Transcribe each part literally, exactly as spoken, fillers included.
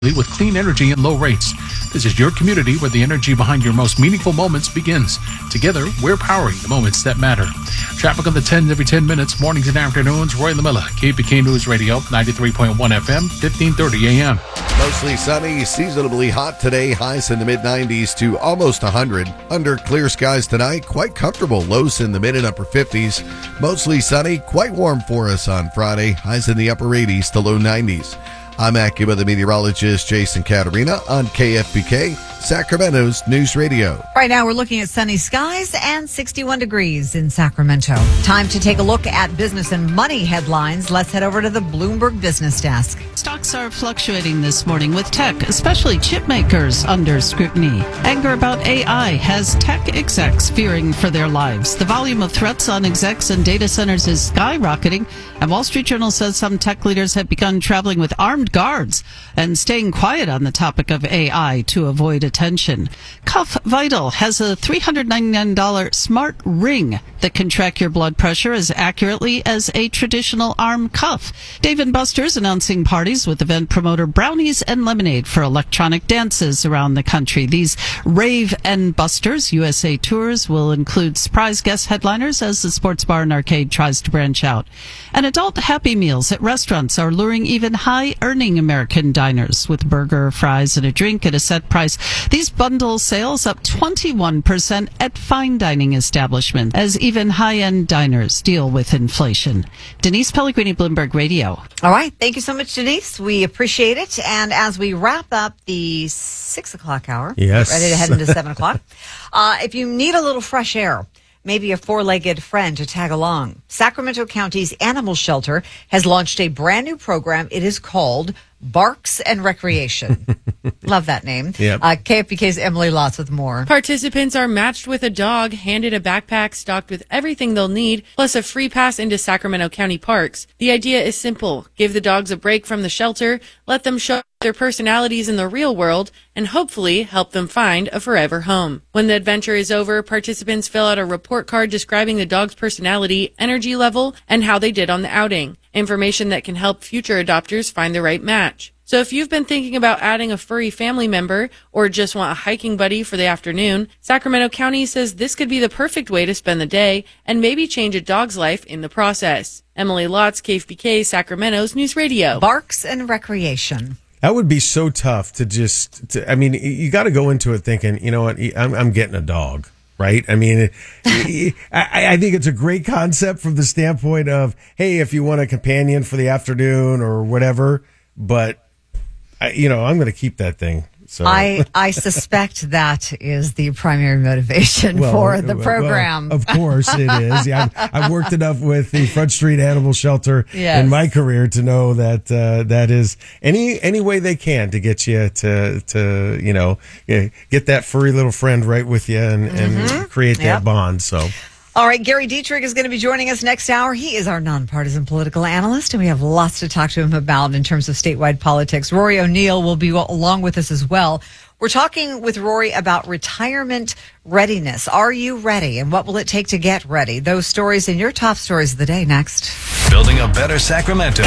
with clean energy and low rates. This is your community where the energy behind your most meaningful moments begins. Together, we're powering the moments that matter. Traffic on the tens every ten minutes, mornings and afternoons. Roy LaMilla, K P K News Radio, ninety-three point one F M, fifteen thirty A M. Mostly sunny, seasonably hot today. Highs in the mid nineties to almost one hundred. Under clear skies tonight, quite comfortable. Lows in the mid and upper fifties. Mostly sunny, quite warm for us on Friday. Highs in the upper eighties to low nineties. I'm AccuWeather meteorologist Jason Caterina on K F B K, Sacramento's News Radio. Right now we're looking at sunny skies and sixty-one degrees in Sacramento. Time to take a look at business and money headlines. Let's head over to the Bloomberg Business Desk. Stocks are fluctuating this morning with tech, especially chip makers, under scrutiny. Anger about A I has tech execs fearing for their lives. The volume of threats on execs and data centers is skyrocketing, and Wall Street Journal says some tech leaders have begun traveling with armed guards and staying quiet on the topic of A I to avoid attention. Cuff Vital has a three hundred ninety-nine dollars smart ring that can track your blood pressure as accurately as a traditional arm cuff. Dave and Buster's announcing parties with event promoter Brownies and Lemonade for electronic dances around the country. These Rave and Buster's U S A tours will include surprise guest headliners as the sports bar and arcade tries to branch out. And adult Happy Meals at restaurants are luring even high-earning American diners with burger, fries, and a drink at a set price. These bundle sales up twenty-one percent at fine dining establishments as even high-end diners deal with inflation. Denise Pellegrini, Bloomberg Radio. All right. Thank you so much, Denise. We appreciate it. And as we wrap up the six o'clock hour, yes, ready to head into seven o'clock, uh, if you need a little fresh air, maybe a four-legged friend to tag along, Sacramento County's Animal Shelter has launched a brand new program. It is called Barks and Recreation. Love that name. Yep. Uh, K F B K's Emily Lotz with more. Participants are matched with a dog, handed a backpack stocked with everything they'll need, plus a free pass into Sacramento County parks. The idea is simple. Give the dogs a break from the shelter, let them show their personalities in the real world, and hopefully help them find a forever home. When the adventure is over, participants fill out a report card describing the dog's personality, energy level, and how they did on the outing. Information that can help future adopters find the right match. So if you've been thinking about adding a furry family member or just want a hiking buddy for the afternoon, Sacramento County says this could be the perfect way to spend the day and maybe change a dog's life in the process. Emily Lotz, K F B K, Sacramento's News Radio. Barks and Recreation. That would be so tough to just, to, I mean, you got to go into it thinking, you know what, I'm, I'm getting a dog. Right? I mean, I, I think it's a great concept from the standpoint of, hey, if you want a companion for the afternoon or whatever, but, I, you know, I'm going to keep that thing. So I, I suspect that is the primary motivation well, for the program. Well, of course it is. Yeah, I've, I've worked enough with the Front Street Animal Shelter yes. in my career to know that uh, that is any any way they can to get you to to you know get that furry little friend right with you and, mm-hmm. and create that yep. bond. So. All right, Gary Dietrich is going to be joining us next hour. He is our nonpartisan political analyst, and we have lots to talk to him about in terms of statewide politics. Rory O'Neill will be along with us as well. We're talking with Rory about retirement readiness. Are you ready? And what will it take to get ready? Those stories and your top stories of the day next. Building a better Sacramento. K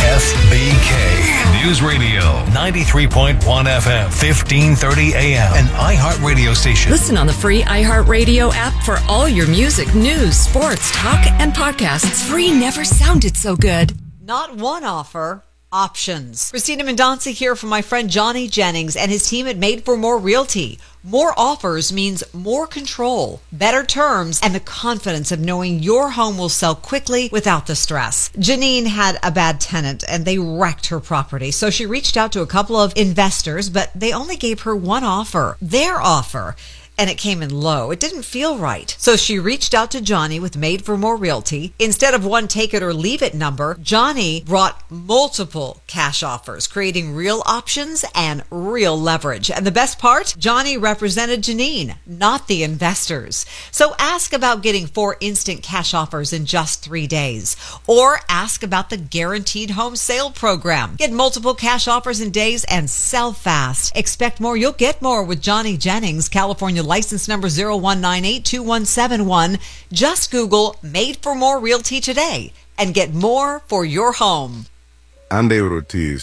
F B K News Radio, ninety-three point one F M, fifteen thirty A M, an iHeartRadio station. Listen on the free iHeartRadio app for all your music, news, sports, talk, and podcasts. Free never sounded so good. Not one offer. Options. Christina Mendonca here from my friend Johnny Jennings and his team at Made for More Realty. More offers means more control, better terms, and the confidence of knowing your home will sell quickly without the stress. Janine had a bad tenant and they wrecked her property, so she reached out to a couple of investors, but they only gave her one offer, their offer. And it came in low. It didn't feel right. So she reached out to Johnny with Made for More Realty. Instead of one take it or leave it number, Johnny brought multiple cash offers, creating real options and real leverage. And the best part, Johnny represented Janine, not the investors. So ask about getting four instant cash offers in just three days. Or ask about the Guaranteed Home Sale Program. Get multiple cash offers in days and sell fast. Expect more, you'll get more with Johnny Jennings, California license number zero one nine eight two one seven one. Just Google Made for More Realty today and get more for your home. Ande Ortiz,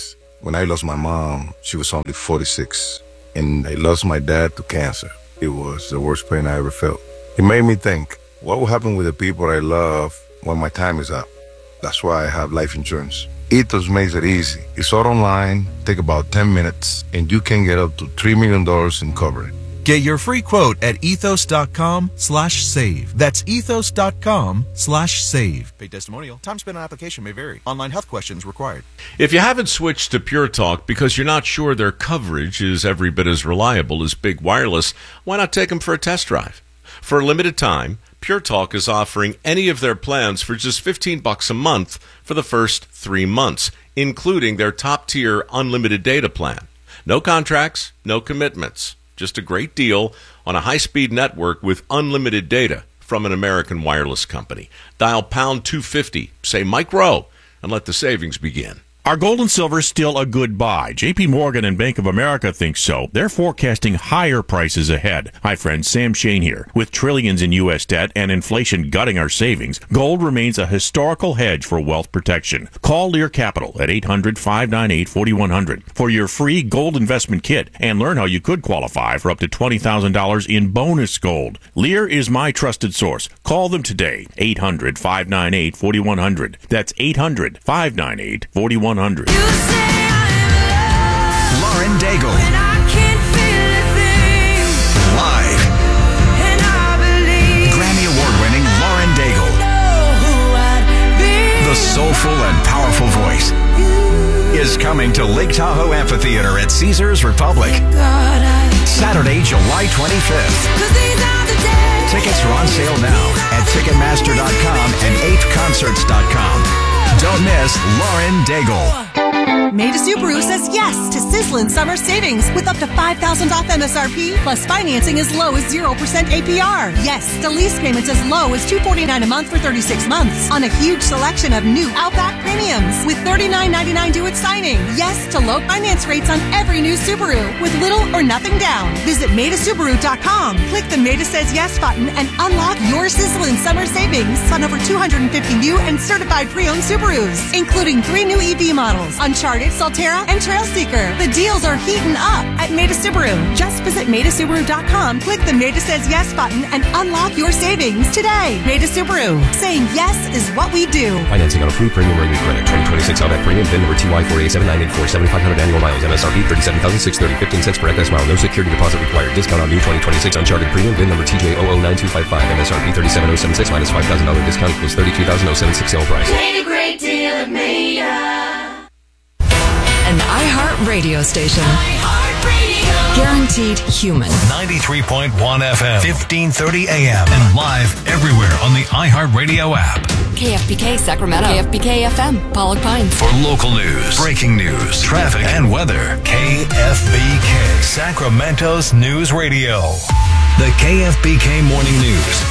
When I lost my mom, she was only forty-six. And I lost my dad to cancer. It was the worst pain I ever felt. It made me think, what will happen with the people I love when my time is up? That's why I have life insurance. Ethos makes it easy. It's all online, take about ten minutes, and you can get up to three million dollars in coverage. Get your free quote at ethos.com slash save. That's ethos.com slash save. Paid testimonial. Time spent on application may vary. Online health questions required. If you haven't switched to Pure Talk because you're not sure their coverage is every bit as reliable as Big Wireless, why not take them for a test drive? For a limited time, Pure Talk is offering any of their plans for just fifteen bucks a month for the first three months, including their top-tier unlimited data plan. No contracts, no commitments. Just a great deal on a high-speed network with unlimited data from an American wireless company. Dial pound two fifty, say Mike Rowe, and let the savings begin. Are gold and silver still a good buy? J P Morgan and Bank of America think so. They're forecasting higher prices ahead. Hi, friends. Sam Shane here. With trillions in U S debt and inflation gutting our savings, gold remains a historical hedge for wealth protection. Call Lear Capital at eight hundred, five nine eight, four one zero zero for your free gold investment kit and learn how you could qualify for up to twenty thousand dollars in bonus gold. Lear is my trusted source. Call them today. eight hundred, five nine eight, four one zero zero. That's eight hundred, five nine eight, four one zero zero. Lauren Daigle. Live. Grammy Award-winning Lauren Daigle. The soulful and powerful voice is coming to Lake Tahoe Amphitheater at Caesars Republic. Saturday, July twenty-fifth. Tickets are on sale now at Ticketmaster dot com and eighth concerts dot com. Don't miss Lauren Daigle. Maida Subaru says yes to sizzling summer savings with up to five thousand dollars off M S R P, plus financing as low as zero percent A P R. Yes to lease payments as low as two hundred forty-nine dollars a month for thirty-six months on a huge selection of new Outback Premiums with thirty-nine ninety-nine due at signing. Yes to low finance rates on every new Subaru with little or nothing down. Visit Maida Subaru dot com. Click the Maida Says Yes button and unlock your sizzling summer savings on over two hundred fifty new and certified pre-owned Subarus, including three new E V models, Uncharted, Solterra, and Trailseeker. The deals are heating up at Maida Subaru. Just visit Maida Subaru dot com, click the Maida Says Yes button, and unlock your savings today. Maida Subaru. Saying yes is what we do. Financing on approved premium rated credit. twenty twenty-six Outback Premium. V I N number T Y four eight seven nine eight four. seventy-five hundred annual miles. M S R P thirty-seven thousand six hundred thirty. fifteen cents per excess mile. No security deposit required. Discount on new twenty twenty-six Uncharted Premium. V I N number T J zero zero nine two five five. M S R P thirty-seven thousand seventy-six minus five thousand dollars discount equals thirty-two thousand seventy-six sale price. Made a great deal of Maida. An iHeart radio station. iHeartRadio. Guaranteed human. ninety-three point one F M, fifteen thirty A M, and live everywhere on the iHeartRadio app. K F B K Sacramento. K F B K F M, Pollock Pines. For local news, breaking news, traffic, and weather, K F B K, Sacramento's news radio. The K F B K Morning News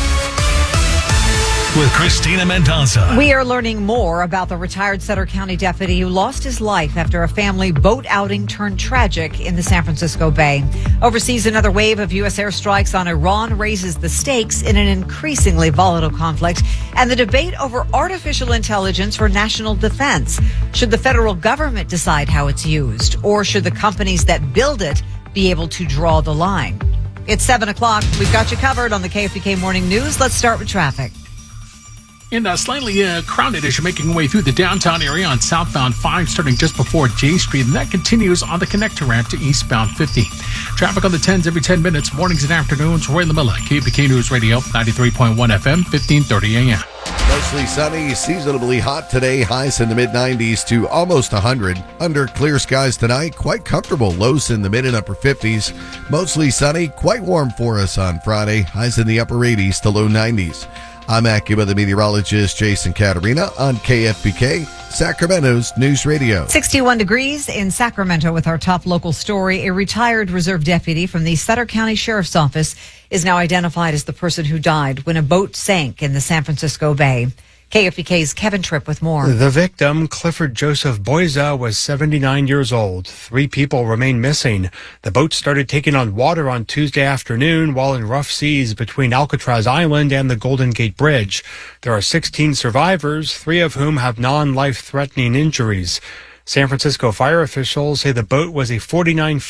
with Christina Mendoza. We are learning more about the retired Sutter County deputy who lost his life after a family boat outing turned tragic in the San Francisco Bay. Overseas, another wave of U S airstrikes on Iran raises the stakes in an increasingly volatile conflict and the debate over artificial intelligence for national defense. Should the federal government decide how it's used, or should the companies that build it be able to draw the line? It's seven o'clock. We've got you covered on the K F B K Morning News. Let's start with traffic. In a slightly uh, crowded as you're making your way through the downtown area on southbound five, starting just before J Street, and that continues on the connector ramp to eastbound fifty. Traffic on the tens every ten minutes, mornings and afternoons. Roy LaMilla, K F B K News Radio, ninety-three point one F M, fifteen thirty A M. Mostly sunny, seasonably hot today. Highs in the mid nineties to almost one hundred. Under clear skies tonight, quite comfortable. Lows in the mid and upper fifties. Mostly sunny, quite warm for us on Friday. Highs in the upper eighties to low nineties. I'm Acura, the meteorologist Jason Caterina on K F B K, Sacramento's News Radio. sixty-one degrees in Sacramento with our top local story. A retired reserve deputy from the Sutter County Sheriff's Office is now identified as the person who died when a boat sank in the San Francisco Bay. K F B K's Kevin Tripp with more. The victim, Clifford Joseph Boyza, was seventy-nine years old. Three people remain missing. The boat started taking on water on Tuesday afternoon while in rough seas between Alcatraz Island and the Golden Gate Bridge. There are sixteen survivors, three of whom have non-life-threatening injuries. San Francisco fire officials say the boat was a forty-nine